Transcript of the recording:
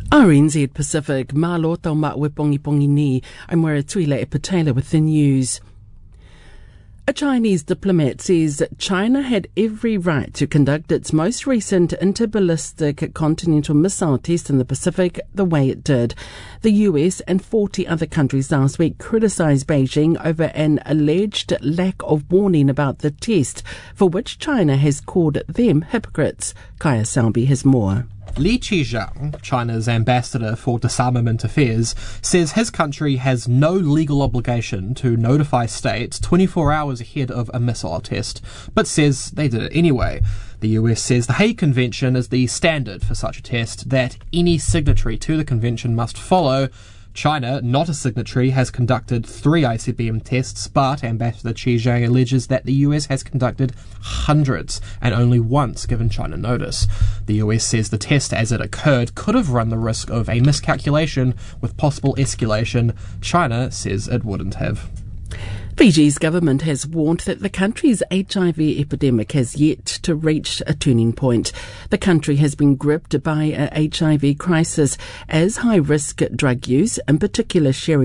RNZ Pacific, malo tau mawe pongi ni, I'm where Tuile Patela with the news. A Chinese diplomat says China had every right to conduct its most recent interballistic continental missile test in the Pacific the way it did. The US and 40 other countries last week criticised Beijing over an alleged lack of warning about the test, for which China has called them hypocrites. Kaya Salbi has more. Li Qijiang, China's ambassador for disarmament affairs, says his country has no legal obligation to notify states 24 hours ahead of a missile test, but says they did it anyway. The US says the Hague Convention is the standard for such a test that any signatory to the convention must follow. China, not a signatory, has conducted 3 ICBM tests, but Ambassador Qijiang alleges that the US has conducted hundreds and only once given China notice. The US says the test as it occurred could have run the risk of a miscalculation with possible escalation. China says it wouldn't have. Fiji's government has warned that the country's HIV epidemic has yet to reach a turning point. The country has been gripped by a HIV crisis as high-risk drug use, in particular sharing